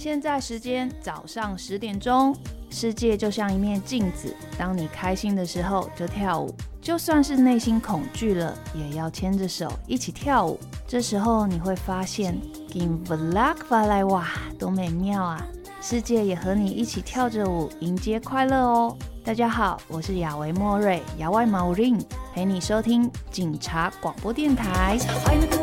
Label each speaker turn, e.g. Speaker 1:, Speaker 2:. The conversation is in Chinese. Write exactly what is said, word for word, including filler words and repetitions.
Speaker 1: 现在时间早上十点钟，世界就像一面镜子，当你开心的时候就跳舞，就算是内心恐惧了，也要牵着手一起跳舞。这时候你会发现 Kim Vlog 发来哇，多美妙啊！世界也和你一起跳着舞，迎接快乐哦。大家好，我是亚维莫瑞，亚外毛林，陪你收听警察广播电台。